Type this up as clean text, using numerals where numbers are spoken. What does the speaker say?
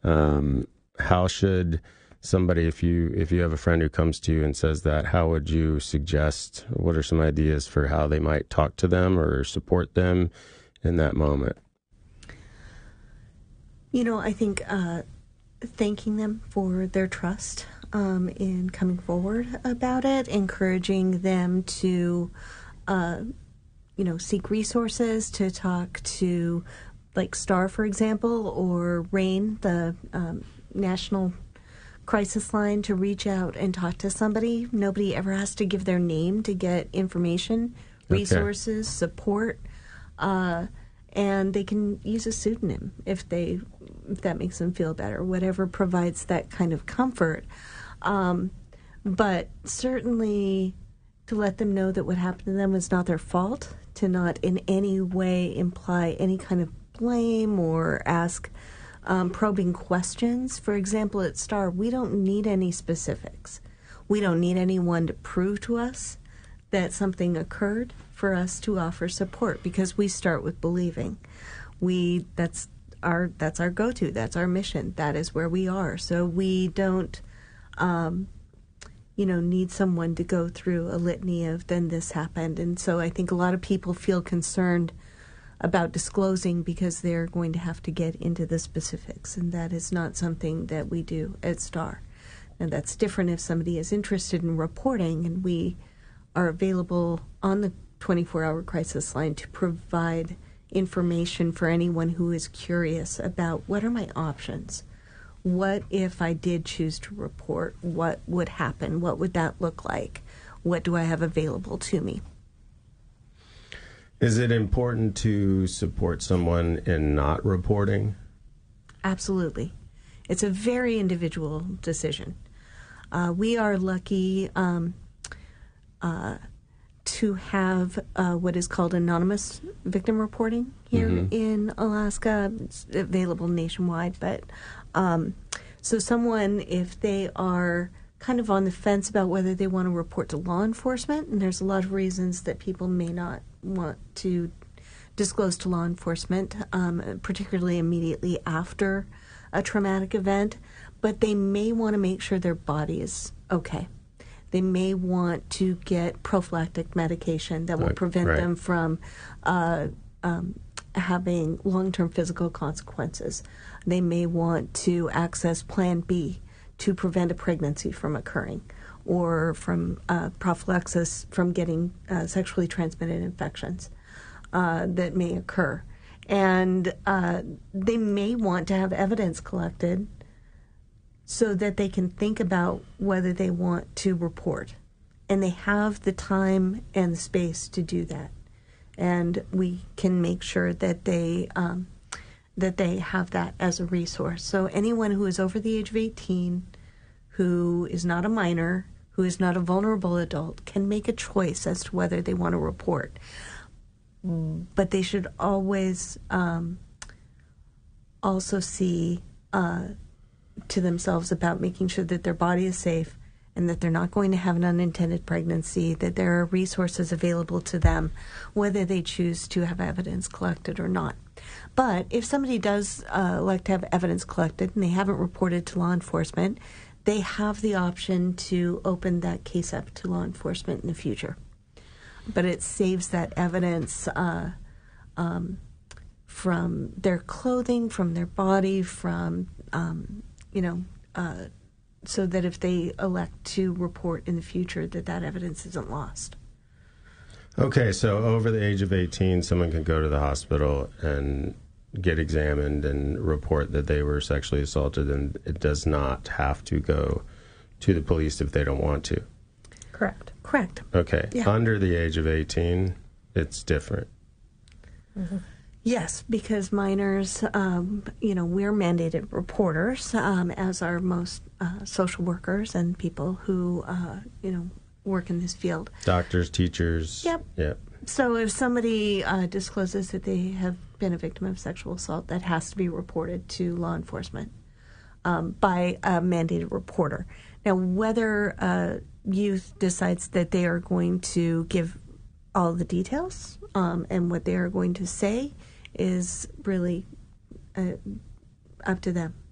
How should somebody, if you have a friend who comes to you and says that, how would you suggest, what are some ideas for how they might talk to them or support them in that moment? I think thanking them for their trust in coming forward about it, encouraging them to, seek resources, to talk to, like STAR, for example, or RAIN, the National Crisis Line, to reach out and talk to somebody. Nobody ever has to give their name to get information, resources, support, and they can use a pseudonym if that makes them feel better, whatever provides that kind of comfort. But certainly to let them know that what happened to them was not their fault, to not in any way imply any kind of blame or ask probing questions. For example, at STAR, we don't need any specifics. We don't need anyone to prove to us that something occurred for us to offer support, because we start with believing. That's our go-to. That's our mission. That is where we are. So we don't, need someone to go through a litany of then this happened. And so I think a lot of people feel concerned about disclosing because they're going to have to get into the specifics, and that is not something that we do at STAR. And that's different if somebody is interested in reporting, and we are available on the 24-hour crisis line to provide information for anyone who is curious about what are my options. What if I did choose to report? What would happen? What would that look like? What do I have available to me? Is it important to support someone in not reporting? Absolutely. It's a very individual decision. We are lucky to have what is called anonymous victim reporting here in Alaska. It's available nationwide, but so someone, if they are kind of on the fence about whether they want to report to law enforcement, and there's a lot of reasons that people may not want to disclose to law enforcement, particularly immediately after a traumatic event, but they may want to make sure their body is okay. They may want to get prophylactic medication that will prevent them from having long-term physical consequences. They may want to access Plan B to prevent a pregnancy from occurring, or from prophylaxis from getting sexually transmitted infections that may occur. And they may want to have evidence collected so that they can think about whether they want to report. And they have the time and the space to do that. And we can make sure that they have that as a resource. So anyone who is over the age of 18, who is not a minor, who is not a vulnerable adult, can make a choice as to whether they want to report. But they should always also see to themselves about making sure that their body is safe and that they're not going to have an unintended pregnancy, that there are resources available to them, whether they choose to have evidence collected or not. But if somebody does like to have evidence collected and they haven't reported to law enforcement, they have the option to open that case up to law enforcement in the future. But it saves that evidence from their clothing, from their body, from, so that if they elect to report in the future, that evidence isn't lost. Okay, so over the age of 18, someone can go to the hospital and get examined and report that they were sexually assaulted, and it does not have to go to the police if they don't want to. Correct. Okay. Yeah. Under the age of 18, it's different. Mm-hmm. Yes, because minors, we're mandated reporters, as are most social workers and people who, work in this field. Doctors, teachers. Yep. So if somebody discloses that they have been a victim of sexual assault, that has to be reported to law enforcement by a mandated reporter. Now, whether youth decides that they are going to give all the details and what they are going to say is really up to them.